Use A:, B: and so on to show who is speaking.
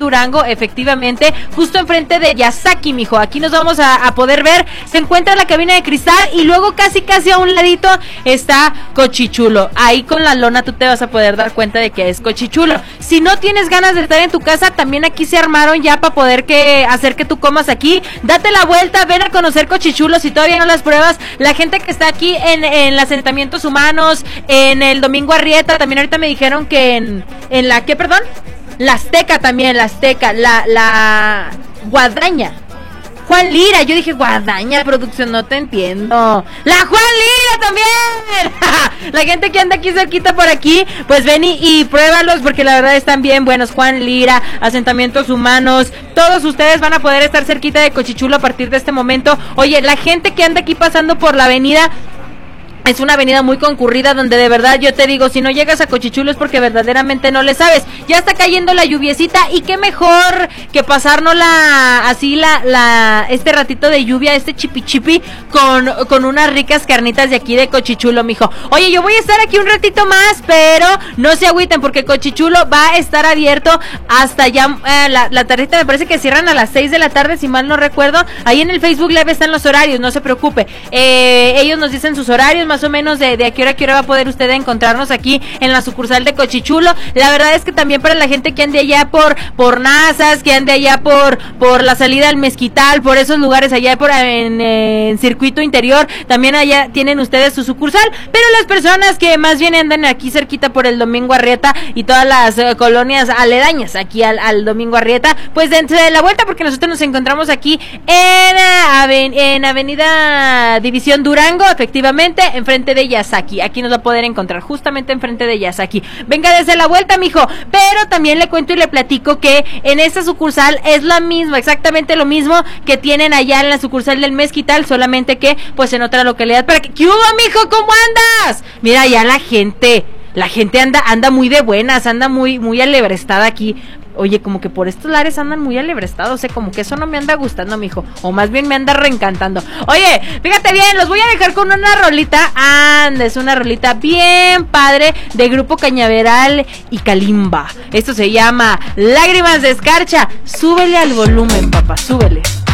A: Durango, efectivamente, justo enfrente de Yasaki, mijo. Aquí nos vamos a poder ver. Se encuentra la cabina de cristal y luego casi a un ladito está Cochichulo. Ahí con la lona tú te vas a poder dar cuenta de que es Cochichulo. Si no tienes ganas de estar en tu casa, también aquí se armaron ya para poder hacer que tú comas aquí. Date la vuelta, ven a conocer Cochichulo si todavía no las pruebas. La gente que está aquí en los asentamientos humanos, en el Domingo Arrieta, también ahorita me dijeron que en la, ¿qué, perdón? La Azteca también, la Azteca, la Guadaña. Juan Lira, yo dije Guadaña, producción, no te entiendo. ¡La Juan Lira también! La gente que anda aquí cerquita por aquí, pues ven y pruébalos, porque la verdad están bien buenos. Juan Lira, asentamientos humanos, todos ustedes van a poder estar cerquita de Cochichulo a partir de este momento. Oye, la gente que anda aquí pasando por la avenida, es una avenida muy concurrida donde de verdad yo te digo, si no llegas a Cochichulo es porque verdaderamente no le sabes. Ya está cayendo la lluviecita y qué mejor que pasárnosla así este ratito de lluvia, este chipi con unas ricas carnitas de aquí de Cochichulo, mijo. Oye, yo voy a estar aquí un ratito más, pero no se agüiten porque Cochichulo va a estar abierto hasta ya la tardita, me parece que cierran a las 6 de la tarde, si mal no recuerdo. Ahí en el Facebook Live están los horarios, no se preocupe. Ellos nos dicen sus horarios, más o menos de a qué hora va a poder usted encontrarnos aquí en la sucursal de Cochichulo. La verdad es que también para la gente que ande allá por Nazas, que ande allá por la salida al Mezquital, por esos lugares allá en circuito interior, también allá tienen ustedes su sucursal. Pero las personas que más bien andan aquí cerquita por el Domingo Arrieta y todas las colonias aledañas aquí al Domingo Arrieta, pues dense de la vuelta porque nosotros nos encontramos aquí en Avenida División Durango, efectivamente, enfrente de Yasaki. Aquí nos va a poder encontrar justamente enfrente de Yasaki. Venga, desde la vuelta, mijo. Pero también le cuento y le platico que en esta sucursal es la misma, exactamente lo mismo que tienen allá en la sucursal del Mezquital, solamente que pues en otra localidad. ¿Qué hubo, mijo? ¿Cómo andas? Mira, ya la gente anda muy de buenas, anda muy alebrestada aquí. Oye, como que por estos lares andan muy alebrestados, como que eso no me anda gustando, mijo, o más bien me anda reencantando. Oye, fíjate bien, los voy a dejar con una rolita, es una rolita bien padre de Grupo Cañaveral y Kalimba. Esto se llama Lágrimas de Escarcha. Súbele al volumen, papá, súbele.